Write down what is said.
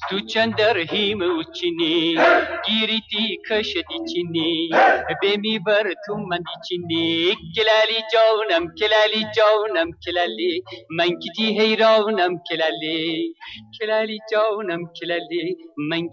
تو چندر هیم وچینی گیریتی کشدی چینی بمی بر تو من چینی کلالی جانم کلالی من کتی حیرانم کلالی جانم کلالی من